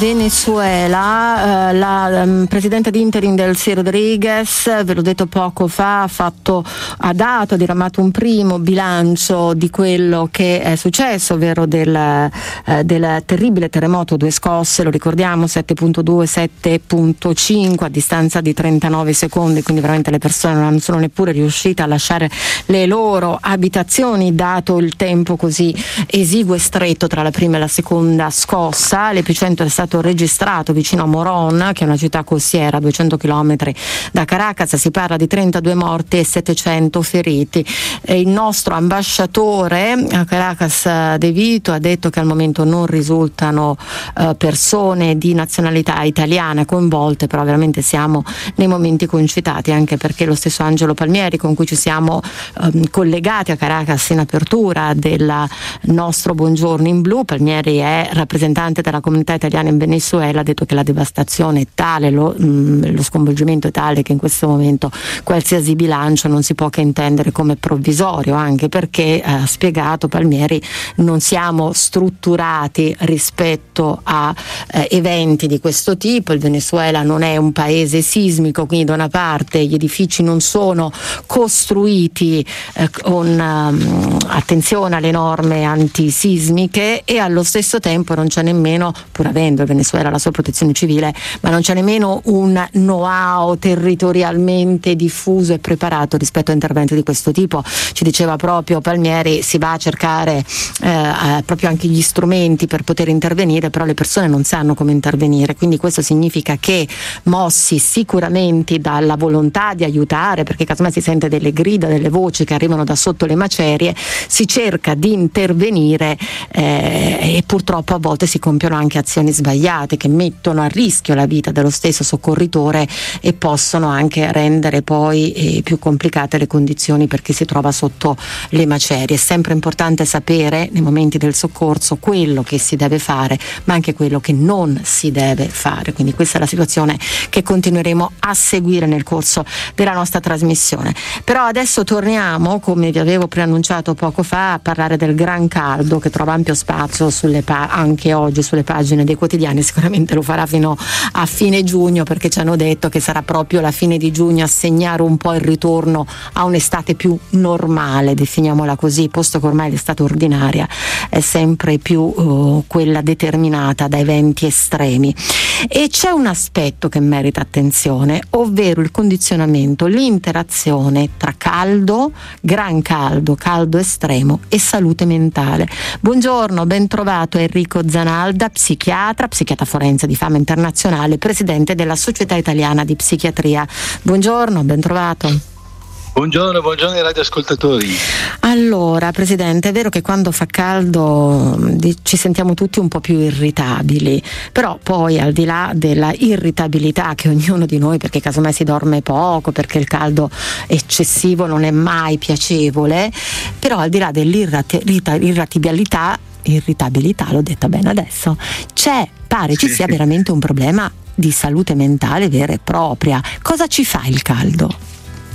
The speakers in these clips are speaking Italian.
Venezuela, la presidente di interim Delcy Rodriguez, ve l'ho detto poco fa, ha diramato un primo bilancio di quello che è successo, ovvero del terribile terremoto, 2 scosse, lo ricordiamo, 7.2, 7.5 a distanza di 39 secondi, quindi veramente le persone non sono neppure riuscite a lasciare le loro abitazioni, dato il tempo così esiguo e stretto tra la prima e la seconda scossa. L'epicentro è stato registrato vicino a Morón, che è una città costiera a 200 km da Caracas. Si parla di 32 morti e 700 feriti. Il nostro ambasciatore a Caracas, De Vito, ha detto che al momento non risultano persone di nazionalità italiana coinvolte, però veramente siamo nei momenti concitati, anche perché lo stesso Angelo Palmieri, con cui ci siamo collegati a Caracas in apertura del nostro Buongiorno in Blu, Palmieri è rappresentante della comunità italiana in Venezuela, ha detto che la devastazione è tale, lo sconvolgimento è tale che in questo momento qualsiasi bilancio non si può che intendere come provvisorio, anche perché, ha spiegato Palmieri, non siamo strutturati rispetto a eventi di questo tipo. Il Venezuela non è un paese sismico, quindi da una parte gli edifici non sono costruiti con attenzione alle norme antisismiche, e allo stesso tempo non c'è nemmeno, pur avendo il Venezuela la sua protezione civile, ma non c'è nemmeno un know-how territorialmente diffuso e preparato rispetto a interventi di questo tipo. Ci diceva proprio Palmieri, si va a cercare proprio anche gli strumenti per poter intervenire, però le persone non sanno come intervenire, quindi questo significa che, mossi sicuramente dalla volontà di aiutare, perché casomai si sente delle grida, delle voci che arrivano da sotto le macerie, si cerca di intervenire, e purtroppo a volte si compiono anche azioni sbagliate che mettono a rischio la vita dello stesso soccorritore e possono anche rendere poi più complicate le condizioni per chi si trova sotto le macerie. È sempre importante sapere nei momenti del soccorso quello che si deve fare, ma anche quello che non si deve fare, quindi questa è la situazione che continueremo a seguire nel corso della nostra trasmissione. Però adesso torniamo, come vi avevo preannunciato poco fa, a parlare del gran caldo che trova ampio spazio anche oggi sulle pagine dei quotidiani. Sicuramente lo farà fino a fine giugno, perché ci hanno detto che sarà proprio la fine di giugno a segnare un po' il ritorno a un'estate più normale, definiamola così, posto che ormai l'estate ordinaria è sempre più quella determinata da eventi estremi. E c'è un aspetto che merita attenzione, ovvero il condizionamento, l'interazione tra caldo, gran caldo, caldo estremo e salute mentale. Buongiorno, ben trovato Enrico Zanalda, psichiatra forense di fama internazionale, presidente della Società Italiana di Psichiatria. Buongiorno, ben trovato. Buongiorno ai radioascoltatori. Allora, Presidente, è vero che quando fa caldo ci sentiamo tutti un po' più irritabili, però poi, al di là della irritabilità che ognuno di noi, perché casomai si dorme poco, perché il caldo eccessivo non è mai piacevole, però al di là dell'irritabilità, l'ho detta bene adesso, pare ci sia veramente un problema di salute mentale vera e propria. Cosa ci fa il caldo?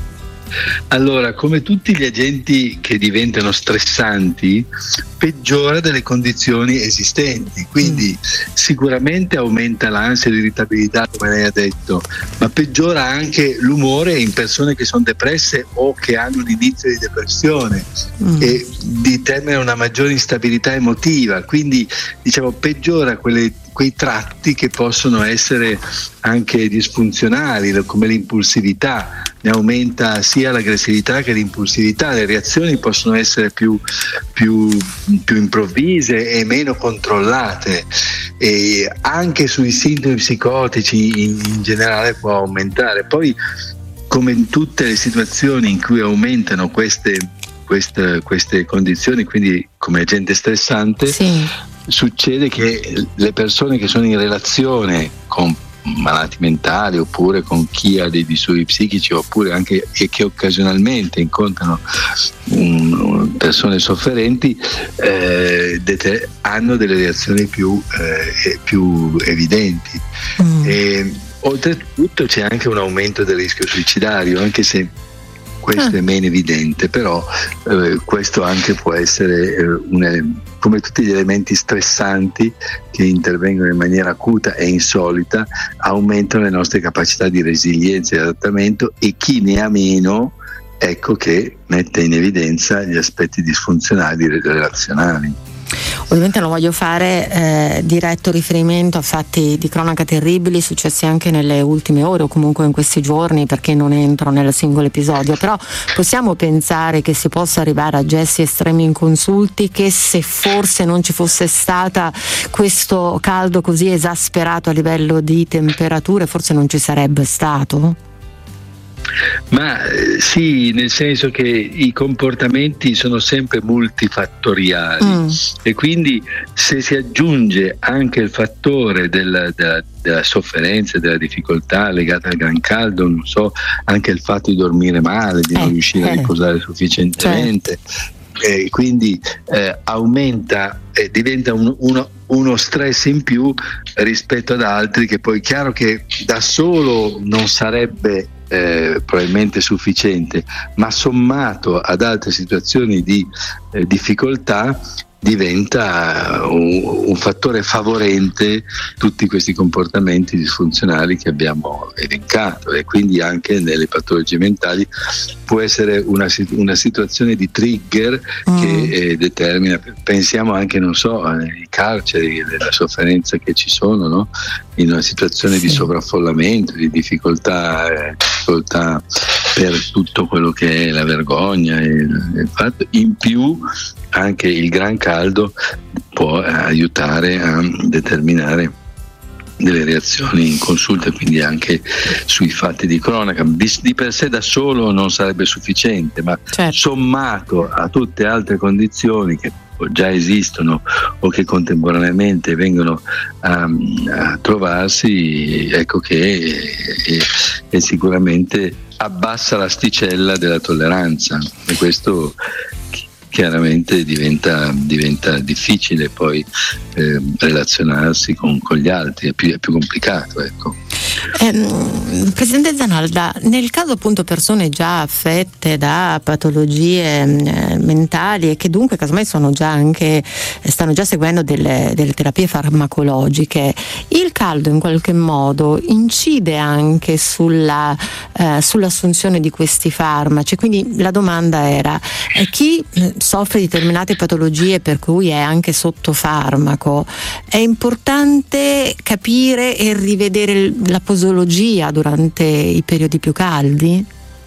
Allora, come tutti gli agenti che diventano stressanti, peggiora delle condizioni esistenti, quindi sicuramente aumenta l'ansia e l'irritabilità, come lei ha detto, ma peggiora anche l'umore in persone che sono depresse o che hanno un inizio di depressione e determina una maggiore instabilità emotiva, quindi peggiora quei tratti che possono essere anche disfunzionali, come l'impulsività. Ne aumenta sia l'aggressività che l'impulsività, le reazioni possono essere più improvvise e meno controllate, e anche sui sintomi psicotici in generale può aumentare. Poi, come in tutte le situazioni in cui aumentano queste condizioni, quindi come agente stressante, succede che le persone che sono in relazione con malati mentali oppure con chi ha dei disturbi psichici, oppure anche e che occasionalmente incontrano persone sofferenti, hanno delle reazioni più evidenti. E oltretutto c'è anche un aumento del rischio suicidario, anche se questo è meno evidente, però questo anche può essere come tutti gli elementi stressanti che intervengono in maniera acuta e insolita, aumentano le nostre capacità di resilienza e adattamento, e chi ne ha meno, ecco che mette in evidenza gli aspetti disfunzionali relazionali. Ovviamente non voglio fare diretto riferimento a fatti di cronaca terribili successi anche nelle ultime ore o comunque in questi giorni, perché non entro nel singolo episodio, però possiamo pensare che si possa arrivare a gesti estremi inconsulti, che se forse non ci fosse stata questo caldo così esasperato a livello di temperature forse non ci sarebbe stato? Ma sì, nel senso che i comportamenti sono sempre multifattoriali e quindi se si aggiunge anche il fattore della sofferenza, della difficoltà legata al gran caldo, non so, anche il fatto di dormire male, di non riuscire a riposare sufficientemente, quindi aumenta, diventa uno stress in più rispetto ad altri, che poi è chiaro che da solo non sarebbe probabilmente sufficiente, ma sommato ad altre situazioni di difficoltà diventa un fattore favorente tutti questi comportamenti disfunzionali che abbiamo elencato, e quindi anche nelle patologie mentali può essere una situazione di trigger che determina, pensiamo anche, non so, ai carceri, della sofferenza che ci sono, no? In una situazione di sovraffollamento, di difficoltà per tutto quello che è la vergogna e il fatto. In più anche il gran caldo può aiutare a determinare delle reazioni inconsulte, quindi anche sui fatti di cronaca. Di per sé da solo non sarebbe sufficiente, ma sommato a tutte altre condizioni che già esistono o che contemporaneamente vengono a trovarsi, ecco che è sicuramente abbassa l'asticella della tolleranza, e questo chiaramente diventa difficile poi relazionarsi con gli altri, è più complicato, ecco. Presidente Zanalda, nel caso appunto persone già affette da patologie mentali e che dunque casomai stanno già seguendo delle terapie farmacologiche, il caldo in qualche modo incide anche sull'assunzione di questi farmaci? Quindi la domanda era: chi soffre di determinate patologie per cui è anche sotto farmaco, è importante capire e rivedere la posologia durante i periodi più caldi?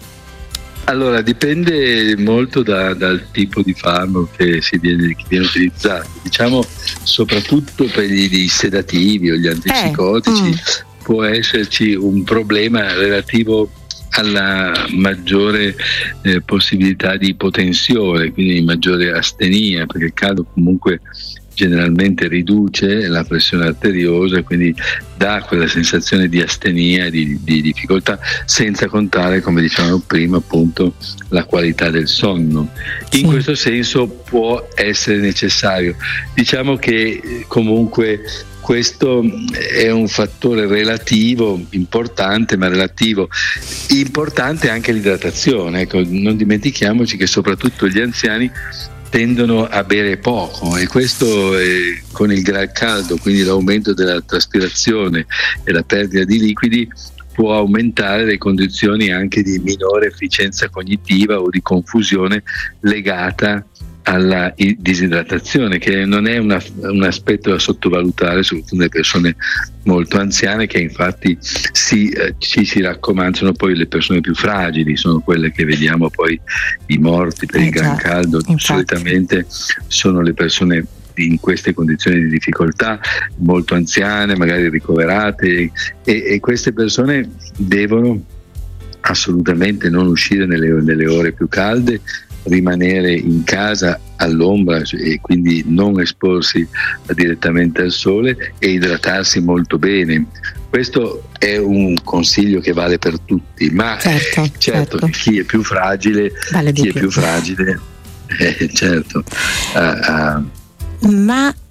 Allora, dipende molto dal tipo di farmaco che viene utilizzato. Diciamo, soprattutto per gli sedativi o gli antipsicotici può esserci un problema relativo alla maggiore possibilità di ipotensione, quindi di maggiore astenia, perché il caldo comunque generalmente riduce la pressione arteriosa, quindi dà quella sensazione di astenia, di difficoltà, senza contare, come dicevamo prima, appunto la qualità del sonno. In questo senso può essere necessario. Diciamo che comunque questo è un fattore relativo, importante, ma relativo. Importante anche l'idratazione, ecco, non dimentichiamoci che soprattutto gli anziani tendono a bere poco, e questo con il gran caldo, quindi l'aumento della traspirazione e la perdita di liquidi, può aumentare le condizioni anche di minore efficienza cognitiva o di confusione legata alla disidratazione, che non è un aspetto da sottovalutare, soprattutto nelle persone molto anziane, che infatti ci si raccomanda. Sono poi le persone più fragili, sono quelle che vediamo poi i morti per il gran caldo, solitamente sono le persone in queste condizioni di difficoltà, molto anziane, magari ricoverate, e queste persone devono assolutamente non uscire nelle ore più calde, rimanere in casa all'ombra e quindi non esporsi direttamente al sole, e idratarsi molto bene. Questo è un consiglio che vale per tutti, ma certo. Chi è più fragile, vale certo. Ma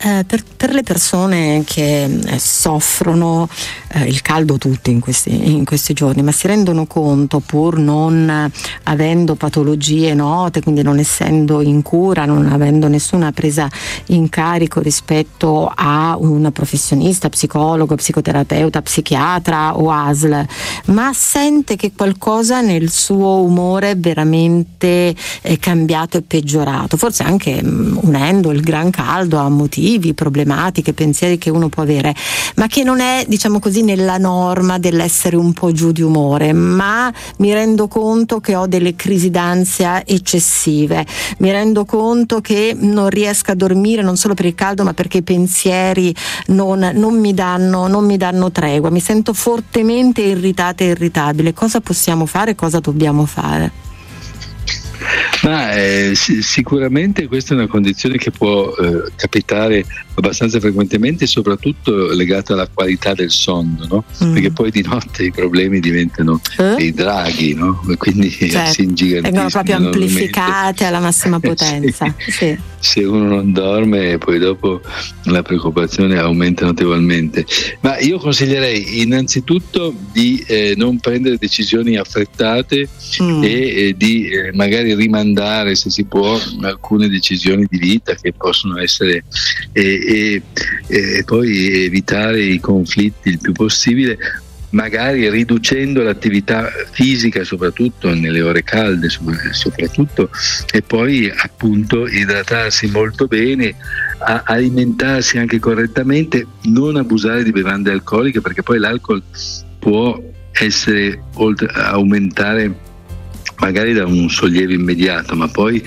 per le persone che soffrono il caldo tutti in questi giorni, ma si rendono conto, pur non avendo patologie note, quindi non essendo in cura, non avendo nessuna presa in carico rispetto a un professionista, psicologo, psicoterapeuta, psichiatra o ASL, ma sente che qualcosa nel suo umore veramente è cambiato e peggiorato, forse anche unendo il gran caldo a motivi, problematiche, pensieri che uno può avere, ma che non è, diciamo così, nella norma dell'essere un po' giù di umore, ma mi rendo conto che ho delle crisi d'ansia eccessive, mi rendo conto che non riesco a dormire non solo per il caldo ma perché i pensieri non mi danno tregua, mi sento fortemente irritata e irritabile. Cosa possiamo fare? Cosa dobbiamo fare? Ma sicuramente questa è una condizione che può capitare abbastanza frequentemente, soprattutto legata alla qualità del sonno, no? Perché poi di notte i problemi diventano dei draghi, no? Quindi si ingigantiscono, vengono proprio amplificate alla massima potenza. Sì. Se uno non dorme, poi dopo la preoccupazione aumenta notevolmente. Ma io consiglierei innanzitutto di non prendere decisioni affrettate e di magari rimandare, se si può, alcune decisioni di vita che possono essere e poi evitare i conflitti il più possibile, magari riducendo l'attività fisica, soprattutto nelle ore calde, soprattutto, e poi appunto idratarsi molto bene, alimentarsi anche correttamente, non abusare di bevande alcoliche, perché poi l'alcol può essere, oltre a aumentare magari da un sollievo immediato, ma poi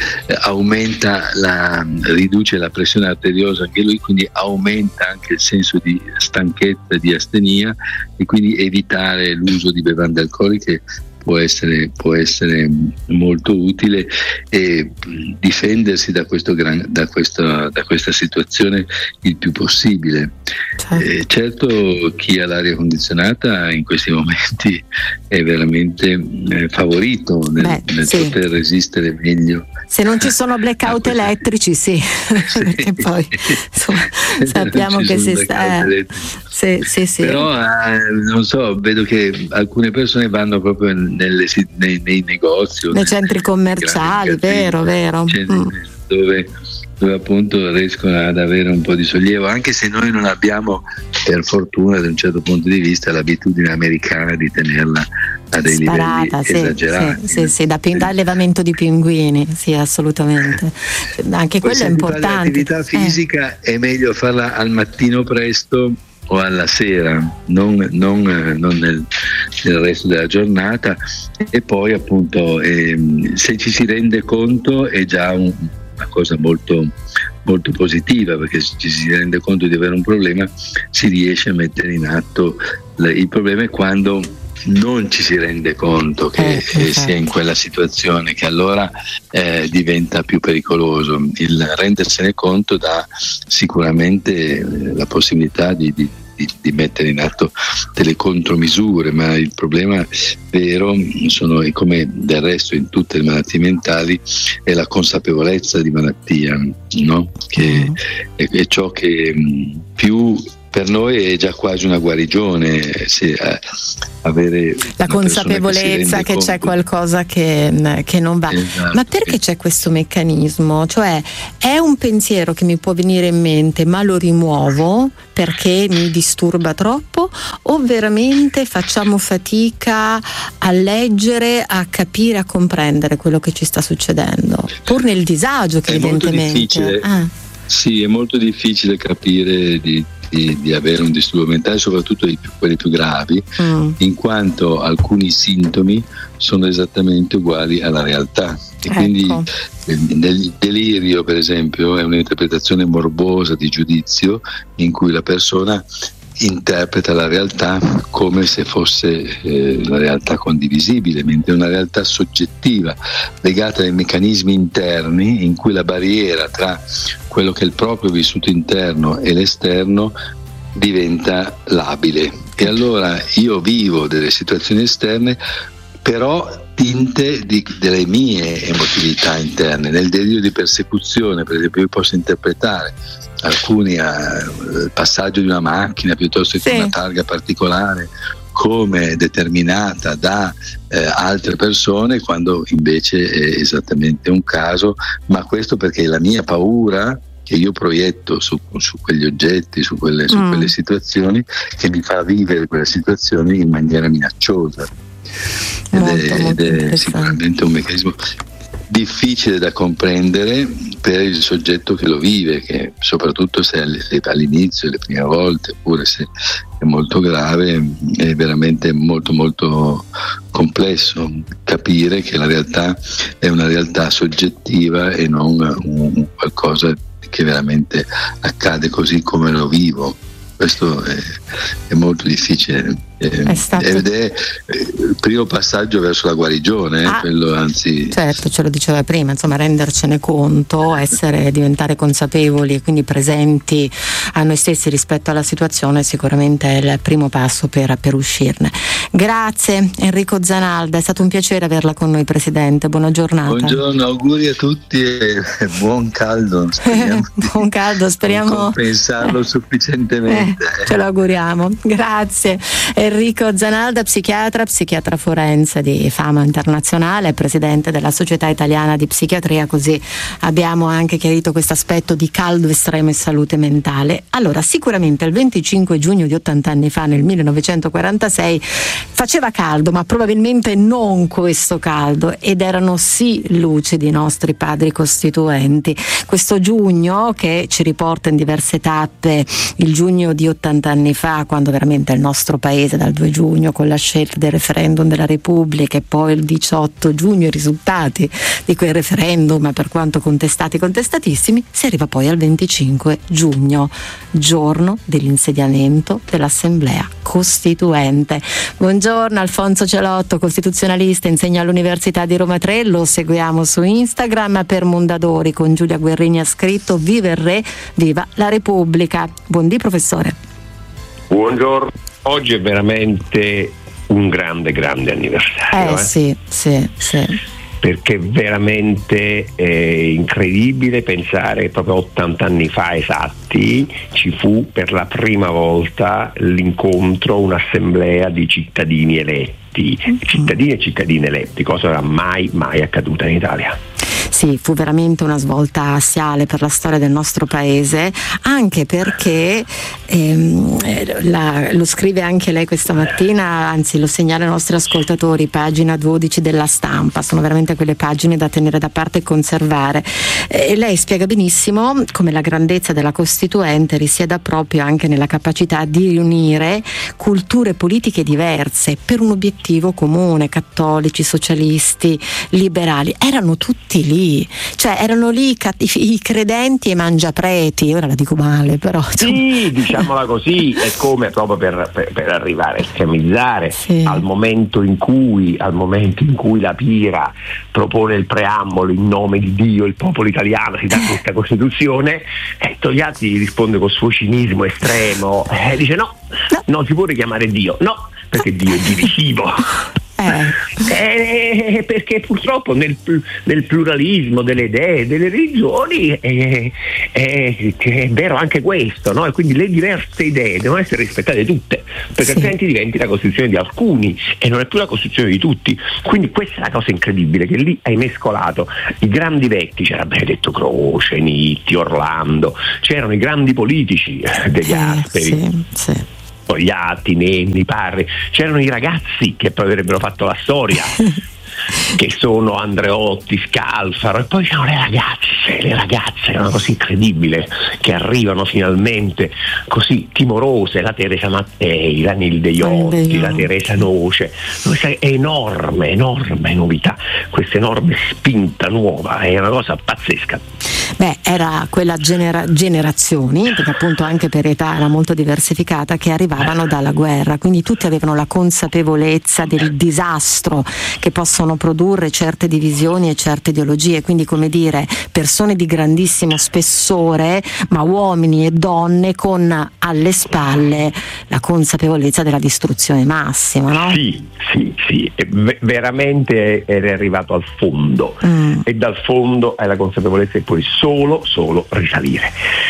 riduce la pressione arteriosa anche lui, quindi aumenta anche il senso di stanchezza, di astenia, e quindi evitare l'uso di bevande alcoliche può essere molto utile, e difendersi da questa situazione il più possibile. Certo, chi ha l'aria condizionata in questi momenti è veramente favorito nel poter resistere meglio. Se non ci sono blackout elettrici, sì, perché poi insomma, sappiamo che si sta. Sì. Però non so, vedo che alcune persone vanno proprio nei negozi, nei centri commerciali, vero. Dove appunto riescono ad avere un po' di sollievo, anche se noi non abbiamo, per fortuna, da un certo punto di vista, l'abitudine americana di tenerla a dei livelli esagerati. Sì, da allevamento di pinguini, sì, assolutamente. Anche quello è importante. L'attività fisica è meglio farla al mattino presto o alla sera, non nel resto della giornata, e poi appunto se ci si rende conto è già una cosa molto, molto positiva, perché se ci si rende conto di avere un problema si riesce a mettere in atto. Il problema è quando non ci si rende conto che si è in quella situazione, che allora diventa più pericoloso. Il rendersene conto dà sicuramente la possibilità di mettere in atto delle contromisure, ma il problema vero sono, come del resto in tutte le malattie mentali, è la consapevolezza di malattia, no? Che è ciò che più per noi è già quasi una guarigione, avere la consapevolezza che c'è qualcosa che non va. Esatto. Ma perché c'è questo meccanismo? Cioè, è un pensiero che mi può venire in mente, ma lo rimuovo perché mi disturba troppo, o veramente facciamo fatica a leggere, a capire, a comprendere quello che ci sta succedendo, pur nel disagio che evidentemente. Sì, è molto difficile capire di avere un disturbo mentale, soprattutto quelli più gravi, in quanto alcuni sintomi sono esattamente uguali alla realtà. E quindi nel delirio, per esempio, è un'interpretazione morbosa di giudizio in cui la persona interpreta la realtà come se fosse la realtà condivisibile, mentre è una realtà soggettiva legata ai meccanismi interni, in cui la barriera tra quello che è il proprio vissuto interno e l'esterno diventa labile. E allora io vivo delle situazioni esterne, però tinte delle mie emotività interne. Nel delirio di persecuzione, per esempio, io posso interpretare alcuni al passaggio di una macchina piuttosto che una targa particolare come determinata da altre persone, quando invece è esattamente un caso, ma questo perché la mia paura che io proietto su quegli oggetti, su quelle situazioni, che mi fa vivere quelle situazioni in maniera minacciosa. Ed è sicuramente un meccanismo difficile da comprendere per il soggetto che lo vive, che soprattutto se all'inizio, le prime volte, oppure se è molto grave, è veramente molto molto complesso capire che la realtà è una realtà soggettiva e non un qualcosa che veramente accade così come lo vivo. Questo è molto difficile ed è il primo passaggio verso la guarigione, quello, anzi. Certo, ce lo diceva prima, insomma, rendercene conto, diventare consapevoli e quindi presenti a noi stessi rispetto alla situazione sicuramente è il primo passo per uscirne. Grazie Enrico Zanalda, è stato un piacere averla con noi, Presidente, buona giornata. Buongiorno, auguri a tutti e buon caldo, buon caldo, speriamo compensarlo sufficientemente. Ce lo auguriamo, grazie. Enrico Zanalda, psichiatra forense di fama internazionale, presidente della Società Italiana di Psichiatria, così abbiamo anche chiarito questo aspetto di caldo estremo e salute mentale. Allora, sicuramente il 25 giugno di 80 anni fa, nel 1946, faceva caldo, ma probabilmente non questo caldo, ed erano sì lucidi i nostri padri costituenti. Questo giugno che ci riporta in diverse tappe, il giugno di 80 anni fa, quando veramente il nostro paese dal 2 giugno con la scelta del referendum della Repubblica, e poi il 18 giugno i risultati di quel referendum, per quanto contestatissimi, si arriva poi al 25 giugno, giorno dell'insediamento dell'Assemblea Costituente. Buongiorno Alfonso Celotto, costituzionalista, insegna all'Università di Roma 3, lo seguiamo su Instagram. Per Mondadori con Giulia Guerrini ha scritto: viva il re, viva la Repubblica. Buondì professore. Buongiorno. Oggi è veramente un grande anniversario. Sì. Perché veramente è incredibile pensare che proprio 80 anni fa esatti ci fu per la prima volta l'incontro, un'assemblea di cittadini eletti, cittadini e cittadine eletti, cosa era mai accaduta in Italia. Sì, fu veramente una svolta assiale per la storia del nostro paese, anche perché lo scrive anche lei questa mattina, anzi lo segnala ai nostri ascoltatori, pagina 12 della Stampa, sono veramente quelle pagine da tenere da parte e conservare. Lei spiega benissimo come la grandezza della Costituente risieda proprio anche nella capacità di riunire culture politiche diverse per un obiettivo comune, cattolici, socialisti, liberali, erano tutti lì. Cioè erano lì i credenti e i mangiapreti, ora la dico male però sì, diciamola così, è come proprio per arrivare a estremizzare, al momento in cui la Pira propone il preambolo in nome di Dio, il popolo italiano si dà questa Costituzione, Togliatti risponde col suo cinismo estremo, dice no, non si può richiamare Dio, no, perché Dio è divisivo. Perché purtroppo nel pluralismo delle idee, delle religioni è vero anche questo, no? E quindi le diverse idee devono essere rispettate tutte, perché altrimenti diventi la Costituzione di alcuni e non è più la Costituzione di tutti. Quindi questa è la cosa incredibile, che lì hai mescolato i grandi vecchi, c'era Benedetto Croce, Nitti, Orlando, c'erano i grandi politici, De Gasperi, Togliatti, Nenni, Parri, c'erano i ragazzi che poi avrebbero fatto la storia che sono Andreotti, Scalfaro, e poi c'erano le ragazze è una cosa incredibile, che arrivano finalmente così timorose, la Teresa Mattei, la Nilde Iotti, la Teresa Noce, questa enorme novità, questa enorme spinta nuova, è una cosa pazzesca. Era quella generazioni, perché appunto anche per età era molto diversificata, che arrivavano dalla guerra, quindi tutti avevano la consapevolezza del disastro che possono produrre certe divisioni e certe ideologie, quindi come dire persone di grandissimo spessore, ma uomini e donne con alle spalle la consapevolezza della distruzione massima, no? Sì, veramente è arrivato al fondo, e dal fondo hai la consapevolezza che puoi solo risalire.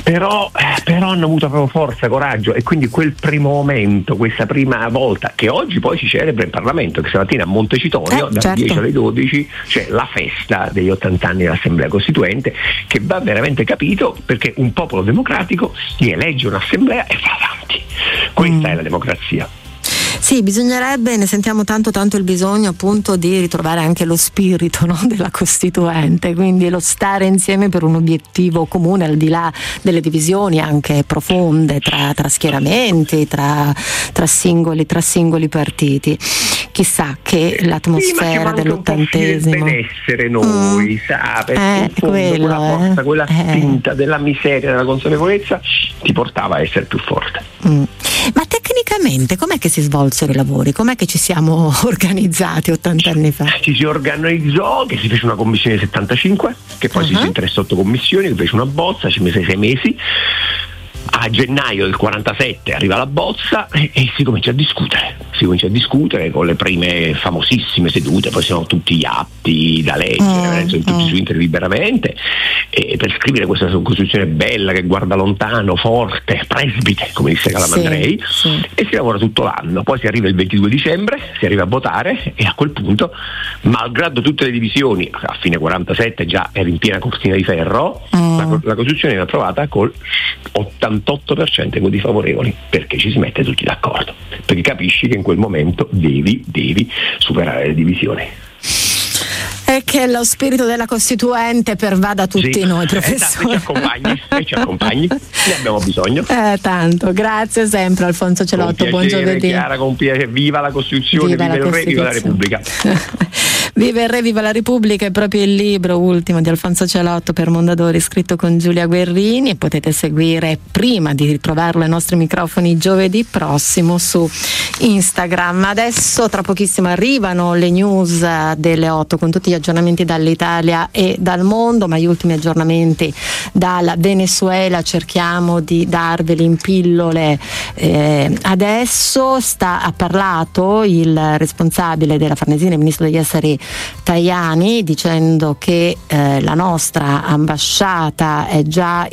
Però hanno avuto proprio forza, coraggio, e quindi quel primo momento, questa prima volta, che oggi poi si celebra in Parlamento, che stamattina a Montecitorio dalle 10 alle 12 c'è la festa degli 80 anni dell'Assemblea Costituente, che va veramente capito, perché un popolo democratico si elegge un'assemblea e va avanti. Questa è la democrazia. Sì, bisognerebbe, ne sentiamo tanto il bisogno appunto di ritrovare anche lo spirito, no, della Costituente, quindi lo stare insieme per un obiettivo comune al di là delle divisioni anche profonde tra schieramenti, tra singoli partiti. Chissà che l'atmosfera dell'ottantesimo benessere noi, sa, perché in fondo quella forza, quella spinta della miseria, della consapevolezza ti portava a essere più forte. Ma tecnicamente com'è che si svolsero i lavori? Com'è che ci siamo organizzati 80 anni fa? Ci si organizzò, che si fece una commissione 75, che poi si fece in 3 sottocommissioni, che fece una bozza, ci mise 6 mesi. A gennaio del 47 arriva la bozza e si comincia a discutere con le prime famosissime sedute, poi sono tutti gli atti da leggere, sono tutti su internet liberamente, e per scrivere questa Costituzione bella che guarda lontano, forte, presbite, come disse Calamandrei, e si lavora tutto l'anno. Poi si arriva il 22 dicembre, si arriva a votare, e a quel punto, malgrado tutte le divisioni, a fine 47 già era in piena cortina di ferro, la Costituzione era approvata col 88% di voti favorevoli, perché ci si mette tutti d'accordo, perché capisci che in quel momento devi superare le divisioni. E che lo spirito della Costituente pervada tutti noi, professore. Ci accompagni, ne abbiamo bisogno. Tanto, grazie sempre Alfonso Celotto, buon giovedì. Chiara, con piacere, viva la Costituzione, viva il Re, viva la Repubblica. Viva il Re, viva la Repubblica è proprio il libro ultimo di Alfonso Celotto per Mondadori, scritto con Giulia Guerrini, e potete seguire, prima di ritrovarlo ai nostri microfoni giovedì prossimo, su Instagram. Adesso tra pochissimo arrivano le news delle 8 con tutti gli aggiornamenti dall'Italia e dal mondo, ma gli ultimi aggiornamenti dal Venezuela cerchiamo di darveli in pillole. Adesso ha parlato il responsabile della Farnesina, il ministro degli esteri Tajani, dicendo che la nostra ambasciata è già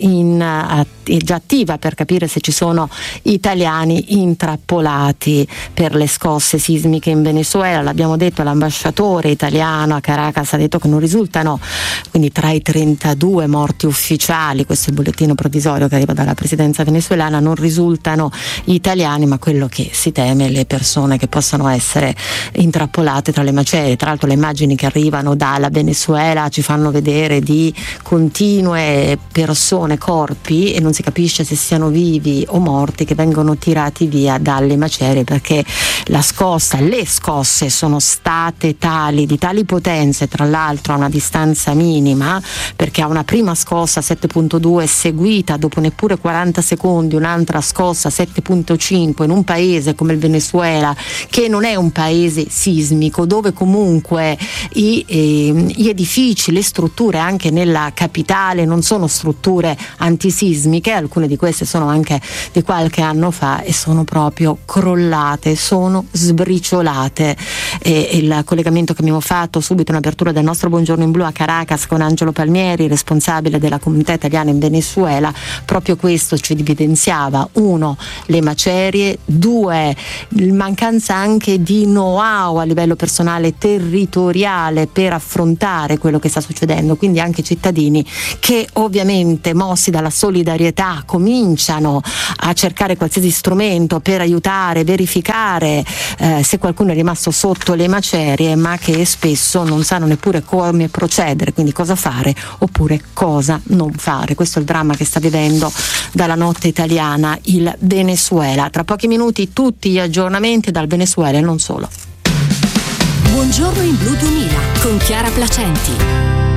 attiva per capire se ci sono italiani intrappolati per le scosse sismiche in Venezuela. L'abbiamo detto, l'ambasciatore italiano a Caracas ha detto che non risultano, quindi tra i 32 morti ufficiali, questo è il bollettino provvisorio che arriva dalla presidenza venezuelana, non risultano italiani, ma quello che si teme è le persone che possano essere intrappolate tra le macerie. Tra l'altro le immagini che arrivano dalla Venezuela ci fanno vedere di continue persone, corpi, e non si capisce se siano vivi o morti, che vengono tirati via dalle macerie, perché le scosse sono state di tali potenze, tra l'altro a una distanza minima, perché a una prima scossa 7.2 seguita dopo neppure 40 secondi un'altra scossa 7.5 in un paese come il Venezuela, che non è un paese sismico, dove comunque gli edifici, le strutture anche nella capitale non sono strutture antisismiche, alcune di queste sono anche di qualche anno fa e sono proprio crollate, sono sbriciolate. E il collegamento che abbiamo fatto subito in apertura del nostro Buongiorno in Blu a Caracas con Angelo Palmieri, responsabile della comunità italiana in Venezuela, proprio questo ci evidenziava: 1, le macerie; 2, mancanza anche di know-how a livello personale territoriale per affrontare quello che sta succedendo, quindi anche cittadini che ovviamente, mossi dalla solidarietà, cominciano a cercare qualsiasi strumento per aiutare, verificare se qualcuno è rimasto sotto le macerie, ma che spesso non sanno neppure come procedere, quindi cosa fare oppure cosa non fare. Questo è il dramma che sta vivendo dalla notte italiana il Venezuela. Tra pochi minuti tutti gli aggiornamenti dal Venezuela e non solo. Buongiorno in Blu 2000 con Chiara Placenti.